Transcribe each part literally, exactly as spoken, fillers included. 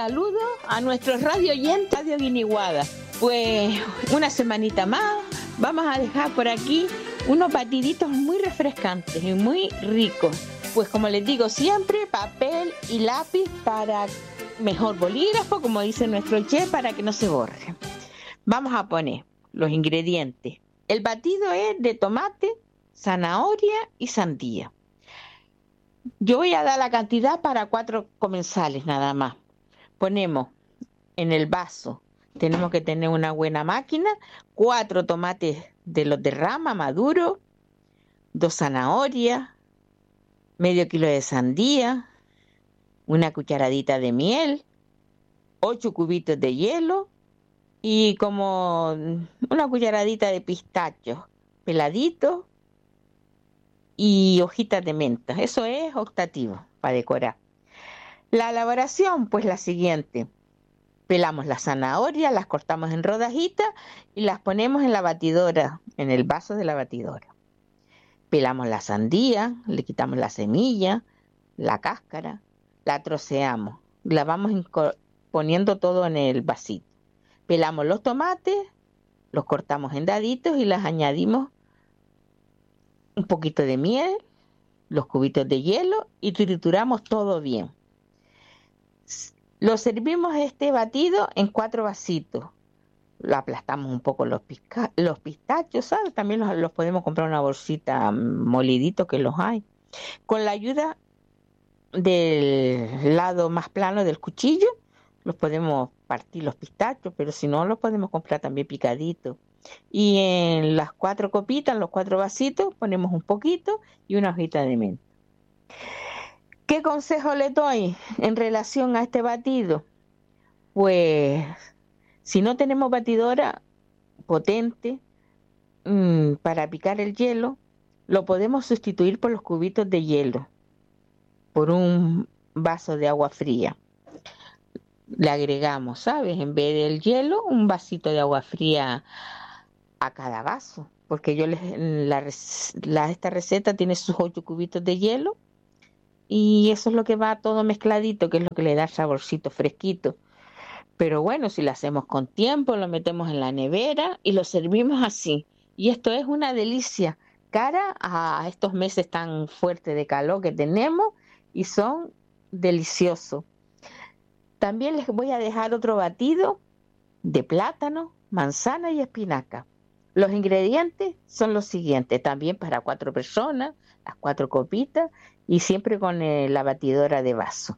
saludo a nuestros radio oyentes Radio Guiniguada. Pues una semanita más vamos a dejar por aquí unos batiditos muy refrescantes y muy ricos. Pues como les digo siempre, papel y lápiz para mejor bolígrafo, como dice nuestro chef, para que no se borre. Vamos a poner los ingredientes. El batido es de tomate, zanahoria y sandía. Yo voy a dar la cantidad para cuatro comensales nada más. Ponemos en el vaso, tenemos que tener una buena máquina, cuatro tomates de los de rama maduros, dos zanahorias, medio kilo de sandía, una cucharadita de miel, ocho cubitos de hielo y como una cucharadita de pistachos peladitos y hojitas de menta. Eso es optativo para decorar. La elaboración, pues la siguiente. Pelamos las zanahorias, las cortamos en rodajitas y las ponemos en la batidora, en el vaso de la batidora. Pelamos la sandía, le quitamos la semilla, la cáscara, la troceamos, la vamos poniendo todo en el vasito. Pelamos los tomates, los cortamos en daditos y les añadimos un poquito de miel, los cubitos de hielo y trituramos todo bien. Lo servimos este batido en cuatro vasitos. Lo aplastamos un poco los, pisca- los pistachos, ¿sabes? También los, los podemos comprar en una bolsita molidito que los hay. Con la ayuda del lado más plano del cuchillo, los podemos partir los pistachos, pero si no, los podemos comprar también picaditos. Y en las cuatro copitas, en los cuatro vasitos, ponemos un poquito y una hojita de menta. ¿Qué consejo le doy en relación a este batido? Pues, si no tenemos batidora potente mmm, para picar el hielo, lo podemos sustituir por los cubitos de hielo, por un vaso de agua fría. Le agregamos, ¿sabes? En vez del hielo, un vasito de agua fría a cada vaso, porque yo les, la, la, esta receta tiene sus ocho cubitos de hielo y eso es lo que va todo mezcladito, que es lo que le da saborcito fresquito. Pero bueno, si lo hacemos con tiempo, lo metemos en la nevera y lo servimos así. Y esto es una delicia, cara a estos meses tan fuertes de calor que tenemos y son deliciosos. También les voy a dejar otro batido de plátano, manzana y espinaca. Los ingredientes son los siguientes, también para cuatro personas, las cuatro copitas y siempre con eh, la batidora de vaso.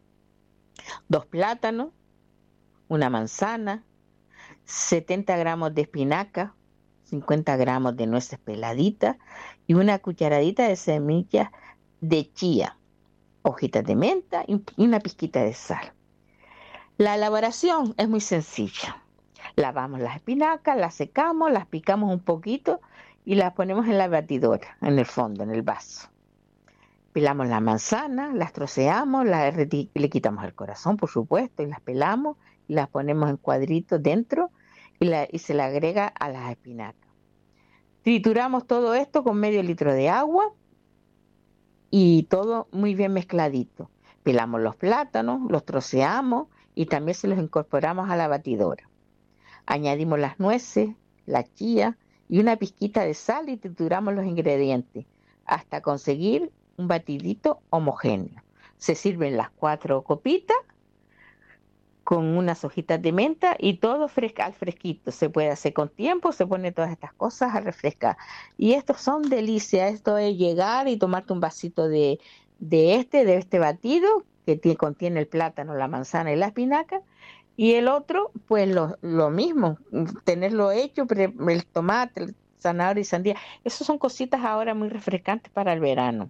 Dos plátanos, una manzana, setenta gramos de espinaca, cincuenta gramos de nueces peladitas y una cucharadita de semillas de chía, hojitas de menta y una pizquita de sal. La elaboración es muy sencilla. Lavamos las espinacas, las secamos, las picamos un poquito y las ponemos en la batidora, en el fondo, en el vaso. Pelamos la manzana, las troceamos, la, le quitamos el corazón, por supuesto, y las pelamos y las ponemos en cuadritos dentro y, la, y se le agrega a las espinacas. Trituramos todo esto con medio litro de agua y todo muy bien mezcladito. Pelamos los plátanos, los troceamos y también se los incorporamos a la batidora. Añadimos las nueces, la chía y una pizquita de sal y trituramos los ingredientes hasta conseguir un batidito homogéneo. Se sirven las cuatro copitas con unas hojitas de menta y todo fresca, al fresquito. Se puede hacer con tiempo, se pone todas estas cosas a refrescar. Y estos son delicias. Esto es llegar y tomarte un vasito de, de este, de este batido que tiene, contiene el plátano, la manzana y la espinaca. Y el otro, pues lo, lo mismo, tenerlo hecho, el tomate, el zanahoria y sandía. Esas son cositas ahora muy refrescantes para el verano.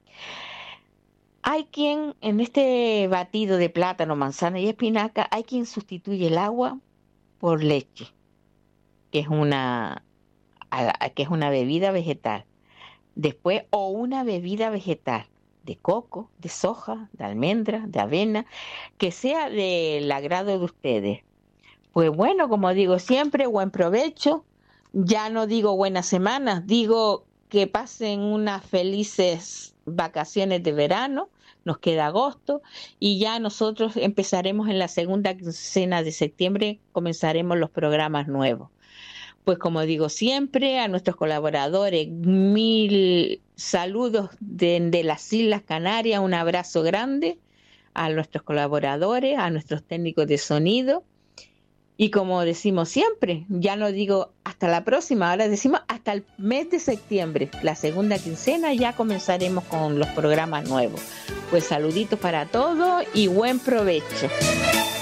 Hay quien, en este batido de plátano, manzana y espinaca, hay quien sustituye el agua por leche, que es una, que es una bebida vegetal. Después, o una bebida vegetal de coco, de soja, de almendra, de avena, que sea del agrado de ustedes. Pues bueno, como digo siempre, buen provecho. Ya no digo buenas semanas, digo que pasen unas felices vacaciones de verano, nos queda agosto y ya nosotros empezaremos en la segunda quincena de septiembre, comenzaremos los programas nuevos. Pues como digo siempre, a nuestros colaboradores, mil saludos desde de las Islas Canarias, un abrazo grande a nuestros colaboradores, a nuestros técnicos de sonido. Y como decimos siempre, ya no digo hasta la próxima, ahora decimos hasta el mes de septiembre, la segunda quincena ya comenzaremos con los programas nuevos. Pues saluditos para todos y buen provecho.